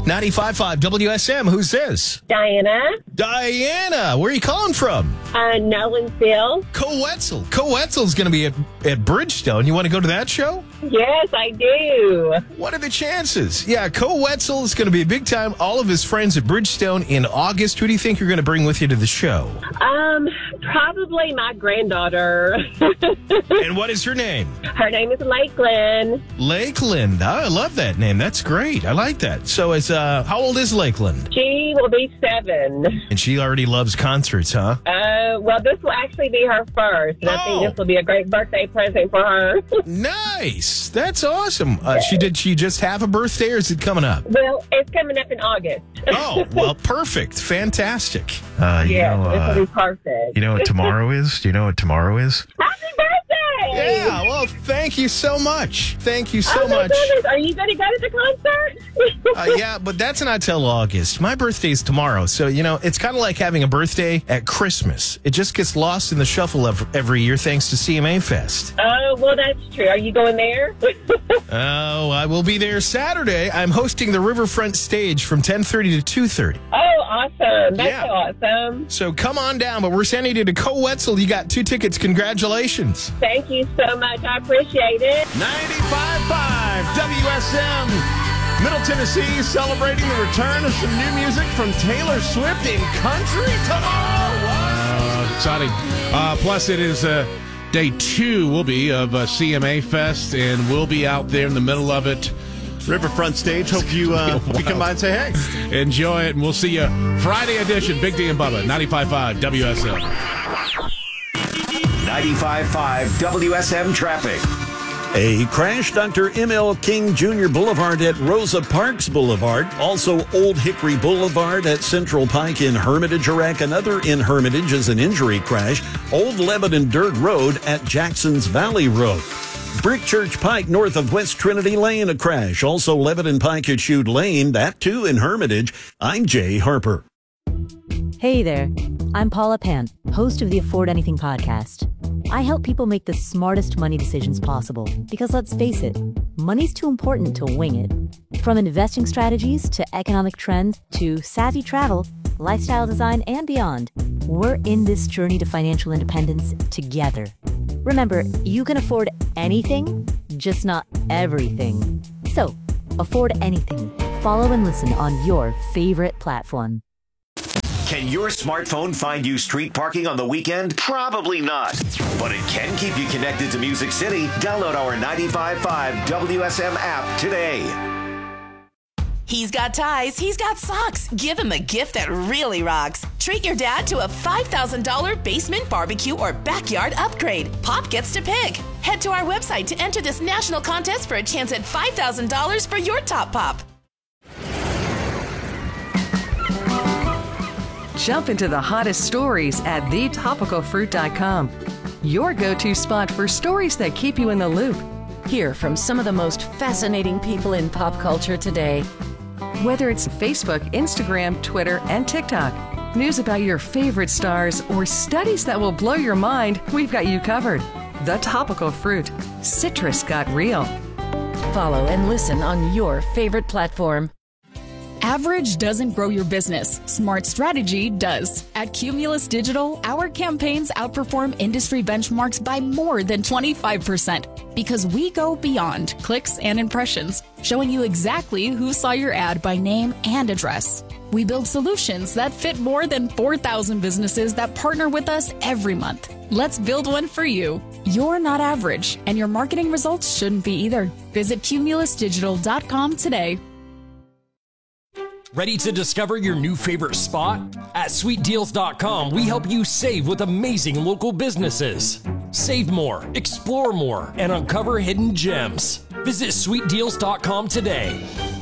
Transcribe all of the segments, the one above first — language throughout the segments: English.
95.5 WSM. Who's this? Diana. Diana. Where are you calling from? Nolensville. Coetzel. Coetzel's going to be at Bridgestone. You want to go to that show? Yes, I do. What are the chances? Yeah, Coetzel is going to be a big time. All of his friends at Bridgestone in August. Who do you think you're going to bring with you to the show? Probably my granddaughter. And what is her name? Her name is Lakeland. Lakeland. Oh, I love that name. That's great. I like that. So how old is Lakeland? She will be 7. And she already loves concerts, huh? Well, this will actually be her first. And I think this will be a great birthday present for her. Nice. That's awesome. Did she just have a birthday or is it coming up? Well, it's coming up in August. Oh, well, perfect. Fantastic. This will be perfect. You know what tomorrow is? Do you know what tomorrow is? Happy birthday! Yeah, well, thank you so much. Thank you so oh my much. Goodness. Are you going to go to the concert? Yeah, but that's not till August. My birthday's tomorrow. So, it's kind of like having a birthday at Christmas. It just gets lost in the shuffle every year thanks to CMA Fest. Oh, well, that's true. Are you going there? Oh, I will be there Saturday. I'm hosting the Riverfront stage from 10:30 to 2:30. Oh, awesome. That's awesome. So come on down, but we're sending you to Coetzel. You got 2 tickets. Congratulations. Thank you so much. I appreciate it. 95.5 WSM. Middle Tennessee celebrating the return of some new music from Taylor Swift in country tomorrow. Wow. Exciting. Plus, it is day 2 will be of CMA Fest, and we'll be out there in the middle of it. Riverfront stage. Hope you come by and say hey. Enjoy it, and we'll see you Friday edition. Big D and Bubba, 95.5 WSM. 95.5 WSM traffic. A crash under M.L. King Jr. Boulevard at Rosa Parks Boulevard. Also Old Hickory Boulevard at Central Pike in Hermitage, Iraq. Another in Hermitage is an injury crash. Old Lebanon Dirt Road at Jackson's Valley Road. Brick Church Pike north of West Trinity Lane, a crash. Also Lebanon Pike at Chute Lane, that too in Hermitage. I'm Jay Harper. Hey there, I'm Paula Pant, host of the Afford Anything podcast. I help people make the smartest money decisions possible because let's face it, money's too important to wing it. From investing strategies to economic trends to savvy travel, lifestyle design, and beyond, we're in this journey to financial independence together. Remember, you can afford anything, just not everything. So, afford anything. Follow and listen on your favorite platform. Can your smartphone find you street parking on the weekend? Probably not. But it can keep you connected to Music City. Download our 95.5 WSM app today. He's got ties, he's got socks. Give him a gift that really rocks. Treat your dad to a $5,000 basement barbecue or backyard upgrade. Pop gets to pick. Head to our website to enter this national contest for a chance at $5,000 for your top pop. Jump into the hottest stories at thetopicalfruit.com. Your go-to spot for stories that keep you in the loop. Hear from some of the most fascinating people in pop culture today. Whether it's Facebook, Instagram, Twitter, and TikTok, news about your favorite stars, or studies that will blow your mind, we've got you covered. The Topical Fruit. Citrus got real. Follow and listen on your favorite platform. Average doesn't grow your business. Smart strategy does. At Cumulus Digital, our campaigns outperform industry benchmarks by more than 25% because we go beyond clicks and impressions, showing you exactly who saw your ad by name and address. We build solutions that fit more than 4,000 businesses that partner with us every month. Let's build one for you. You're not average, and your marketing results shouldn't be either. Visit cumulusdigital.com today. Ready to discover your new favorite spot? At sweetdeals.com, we help you save with amazing local businesses. Save more, explore more, and uncover hidden gems. Visit sweetdeals.com today.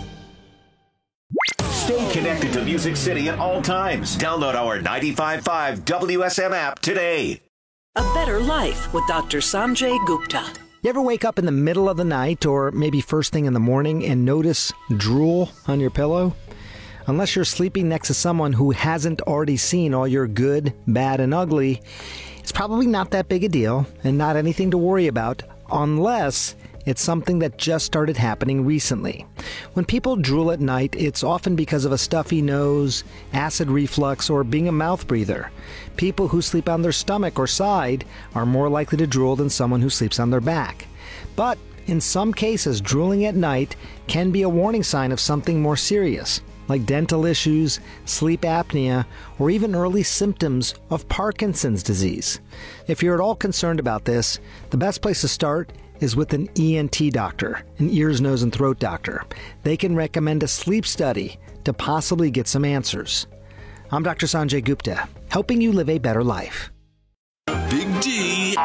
Stay connected to Music City at all times. Download our 95.5 WSM app today. A Better Life with Dr. Sanjay Gupta. You ever wake up in the middle of the night or maybe first thing in the morning and notice drool on your pillow? Unless you're sleeping next to someone who hasn't already seen all your good, bad, and ugly, it's probably not that big a deal and not anything to worry about unless It's something that just started happening recently. When people drool at night, it's often because of a stuffy nose, acid reflux, or being a mouth breather. People who sleep on their stomach or side are more likely to drool than someone who sleeps on their back. But in some cases, drooling at night can be a warning sign of something more serious, like dental issues, sleep apnea, or even early symptoms of Parkinson's disease. If you're at all concerned about this, the best place to start is with an ENT doctor, an ears, nose, and throat doctor. They can recommend a sleep study to possibly get some answers. I'm Dr. Sanjay Gupta, helping you live a better life. Big D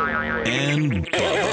and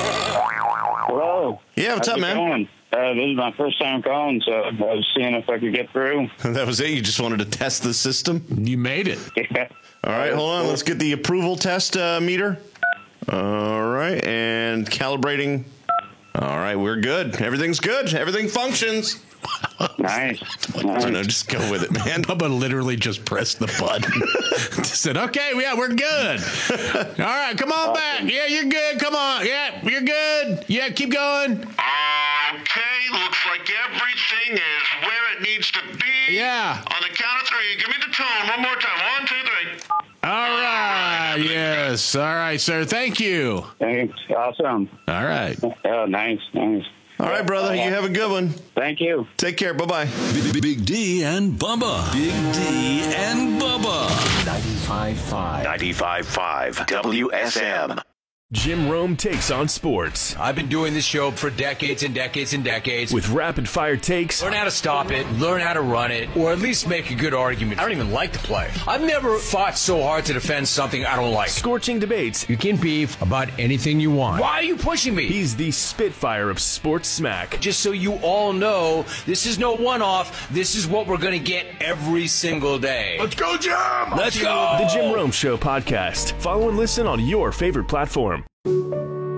Hello. Yeah, what's up, man? This is my first time calling, so I was seeing if I could get through. That was it? You just wanted to test the system? You made it. Yeah. All right, hold on. Let's get the approval test meter. All right, and calibrating. All right, we're good. Everything's good. Everything functions. Nice. No, just go with it, man. Bubba literally just pressed the button. Said, okay, yeah, we're good. All right, come on back. Yeah, you're good. Come on. Yeah, you're good. Yeah, keep going. Okay, looks like everything is where it needs to be. Yeah. On the count of three, give me the tone one more time. 1, 2, 3. All right. Yes. All right, sir. Thank you. Thanks. Awesome. All right. Oh, nice. All right, brother. You have a good one. Thank you. Take care. Bye-bye. Big D and Bubba. Big D and Bubba. 95.5. 95.5 WSM. Jim Rome takes on sports. I've been doing this show for decades and decades and decades. With rapid-fire takes. Learn how to stop it, learn how to run it, or at least make a good argument. I don't even like to play. I've never fought so hard to defend something I don't like. Scorching debates. You can beef about anything you want. Why are you pushing me? He's the Spitfire of sports smack. Just so you all know, this is no one-off. This is what we're going to get every single day. Let's go, Jim! Let's go! The Jim Rome Show podcast. Follow and listen on your favorite platform.